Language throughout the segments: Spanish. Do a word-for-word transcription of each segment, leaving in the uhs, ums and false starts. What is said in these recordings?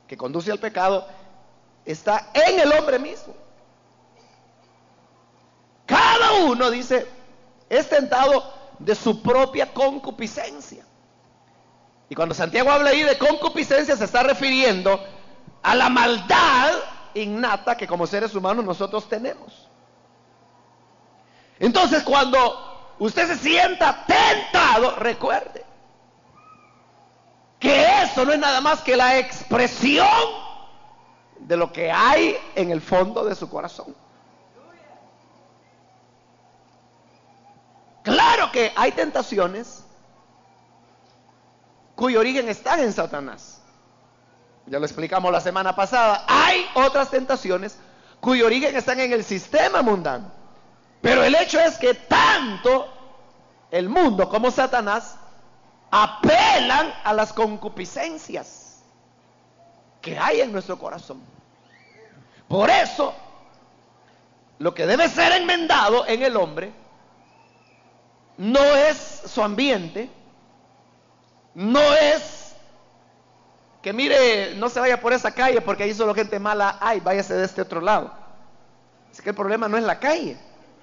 que conduce al pecado, está en el hombre mismo. Cada uno, dice, es tentado de su propia concupiscencia. Y cuando Santiago habla ahí de concupiscencia, se está refiriendo a la maldad innata que como seres humanos nosotros tenemos. Entonces, cuando usted se sienta tentado, recuerde que eso no es nada más que la expresión de lo que hay en el fondo de su corazón. Claro que hay tentaciones cuyo origen está en Satanás. Ya lo explicamos la semana pasada. Hay otras tentaciones cuyo origen están en el sistema mundano. Pero el hecho es que tanto el mundo como Satanás apelan a las concupiscencias que hay en nuestro corazón. Por eso, lo que debe ser enmendado en el hombre no es su ambiente, no es que mire, no se vaya por esa calle porque ahí solo gente mala hay, váyase de este otro lado. Es que el problema no es la calle,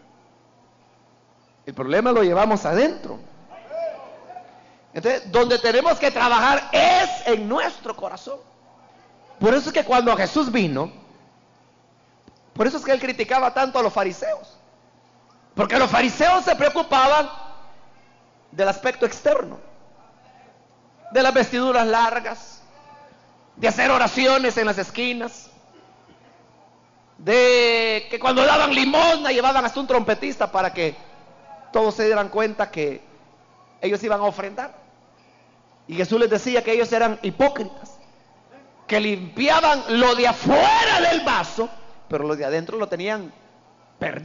el problema lo llevamos adentro. Entonces, donde tenemos que trabajar es en nuestro corazón. Por eso es que cuando Jesús vino, por eso es que él criticaba tanto a los fariseos, porque los fariseos se preocupaban del aspecto externo, de las vestiduras largas, de hacer oraciones en las esquinas, de que cuando daban limosna llevaban hasta un trompetista para que todos se dieran cuenta que ellos iban a ofrendar. Y Jesús les decía que ellos eran hipócritas, que limpiaban lo de afuera del vaso, pero lo de adentro lo tenían